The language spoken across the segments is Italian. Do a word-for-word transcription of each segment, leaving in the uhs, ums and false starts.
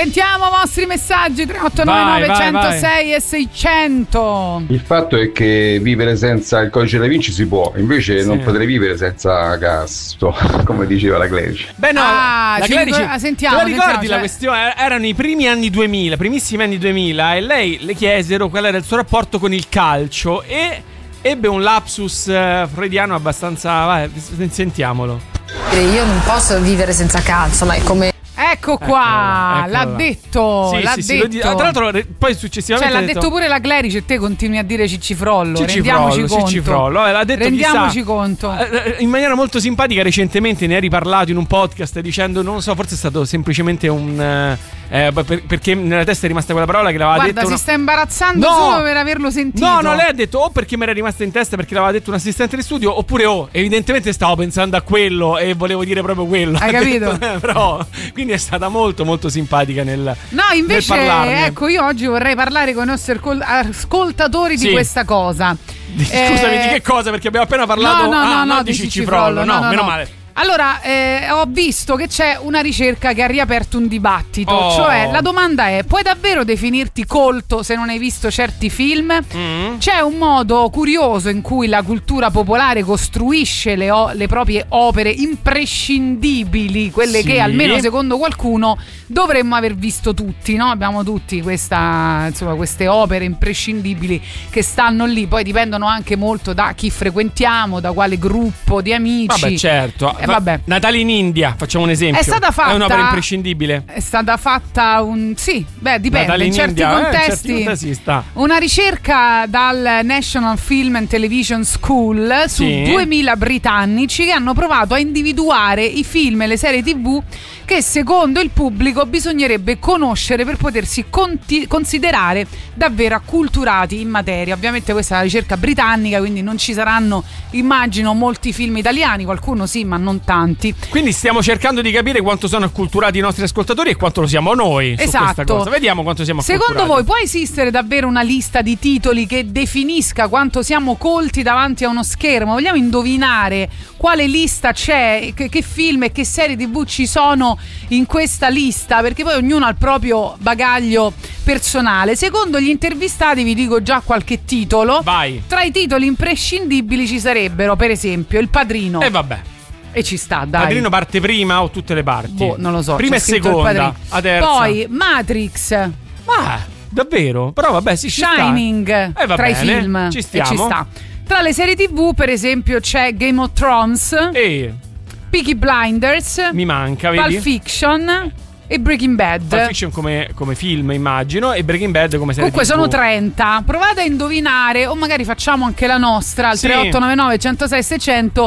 Sentiamo i vostri messaggi tre otto nove nove uno zero sei e seicento. Il fatto è che vivere senza il codice da Vinci si può, invece sì. non potrei vivere senza Castro, come diceva la Clerici. Beh no, ah, la Clerici, ricordi, sentiamo, te la ricordi sentiamo, la cioè... questione? Erano i primi anni duemila, primissimi anni duemila, e lei le chiesero qual era il suo rapporto con il calcio e ebbe un lapsus uh, freudiano abbastanza... Vai, sentiamolo. Io non posso vivere senza calcio, ma è come... Ecco qua, ecco, l'ha ecco detto, sì, l'ha sì, detto. Sì, tra l'altro poi successivamente cioè l'ha detto... detto pure la Clerici e te continui a dire Ciccifrollo. Ciccifrollo, rendiamoci conto. Ciccifrollo. Eh, l'ha detto, rendiamoci chissà, conto. In maniera molto simpatica recentemente ne hai riparlato in un podcast dicendo, non lo so, forse è stato semplicemente un... Eh, per, perché nella testa è rimasta quella parola che l'aveva Guarda, detto... Guarda, si una... sta imbarazzando no, solo per averlo sentito. No, no, lei ha detto o perché mi era rimasta in testa perché l'aveva detto un assistente di studio, oppure oh, evidentemente stavo pensando a quello e volevo dire proprio quello. Hai capito? Detto, però, quindi è stata molto molto simpatica nel No, invece, nel parlarne. Ecco, io oggi vorrei parlare con i nostri ascoltatori sì. di questa cosa. Scusami, eh... di che cosa? Perché abbiamo appena parlato no, no, ah, no, no, di di Ciccifrollo. Ciccifrollo. No, no, no, meno no. male. Allora, eh, ho visto che c'è una ricerca che ha riaperto un dibattito. Oh. Cioè, la domanda è: puoi davvero definirti colto se non hai visto certi film? Mm. C'è un modo curioso in cui la cultura popolare costruisce le, o- le proprie opere imprescindibili, quelle sì. che almeno secondo qualcuno dovremmo aver visto tutti, no? Abbiamo tutti questa, insomma, queste opere imprescindibili che stanno lì. Poi dipendono anche molto da chi frequentiamo, da quale gruppo di amici. Vabbè, certo. Eh, vabbè. Natale in India, facciamo un esempio. È stata fatta. È un'opera imprescindibile. È stata fatta un. Sì, beh, dipende. Natale in, in certi India, contesti. Eh, in certi contesti sta. Una ricerca dal National Film and Television School su sì. duemila britannici che hanno provato a individuare i film e le serie tivù che secondo il pubblico bisognerebbe conoscere per potersi conti- considerare davvero acculturati in materia. Ovviamente questa è una ricerca britannica, quindi non ci saranno, immagino, molti film italiani, qualcuno sì, ma non tanti. Quindi stiamo cercando di capire quanto sono acculturati i nostri ascoltatori e quanto lo siamo noi esatto. su questa cosa. Vediamo quanto siamo acculturati. Secondo voi può esistere davvero una lista di titoli che definisca quanto siamo colti davanti a uno schermo? Vogliamo indovinare quale lista c'è, che, che film e che serie tivù ci sono in questa lista, perché poi ognuno ha il proprio bagaglio personale. Secondo gli intervistati, vi dico già qualche titolo. Vai. Tra i titoli imprescindibili ci sarebbero, per esempio, Il Padrino. E eh vabbè. E ci sta, dai. Padrino parte prima o tutte le parti? Boh, non lo so. Prima e seconda, a terza. Poi Matrix. Ah, davvero? Però vabbè, si Shining, eh, va tra bene, i film. ci stiamo. E ci sta. Tra le serie tivù, per esempio, c'è Game of Thrones. E Peaky Blinders. Mi manca, vedi? Pulp Fiction e Breaking Bad. Pulp Fiction come, come film, immagino, e Breaking Bad come serie Comunque tivù. sono trenta. Provate a indovinare, o magari facciamo anche la nostra al sì. tre otto nove nove uno zero sei seicento,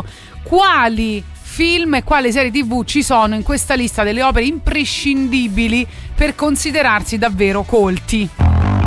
quali film e quali serie tivù ci sono in questa lista delle opere imprescindibili per considerarsi davvero colti.